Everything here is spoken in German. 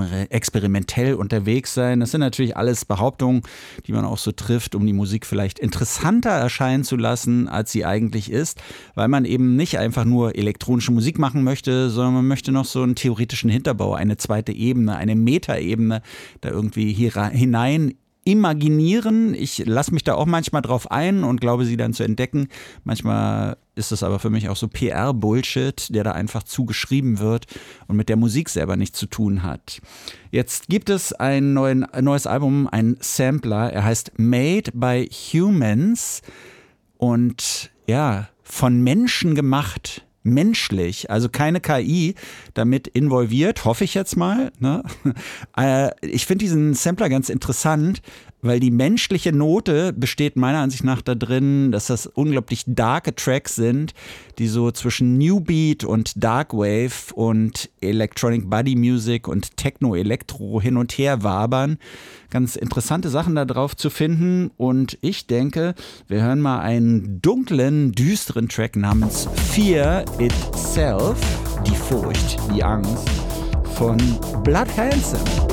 experimentell unterwegs sein. Das sind natürlich alles Behauptungen, die man auch so trifft, um die Musik vielleicht interessanter erscheinen zu lassen, als sie eigentlich ist, weil man eben nicht einfach nur elektronische Musik machen möchte, sondern man möchte noch so einen theoretischen Hinterbau, eine zweite Ebene, eine Metaebene da irgendwie hier hinein imaginieren. Ich lasse mich da auch manchmal drauf ein und glaube, sie dann zu entdecken. Manchmal ist es aber für mich auch so PR-Bullshit, der da einfach zugeschrieben wird und mit der Musik selber nichts zu tun hat. Jetzt gibt es ein neues Album, ein Sampler. Er heißt Made by Humans und ja, von Menschen gemacht. Menschlich, also keine KI damit involviert, hoffe ich jetzt mal. Ne? Ich finde diesen Sampler ganz interessant, weil die menschliche Note besteht meiner Ansicht nach da drin, dass das unglaublich darke Tracks sind, die so zwischen New Beat und Dark Wave und Electronic Body Music und Techno-Elektro hin und her wabern. Ganz interessante Sachen da drauf zu finden und ich denke, wir hören mal einen dunklen, düsteren Track namens Fear Itself, die Furcht, die Angst von Blood Handsome.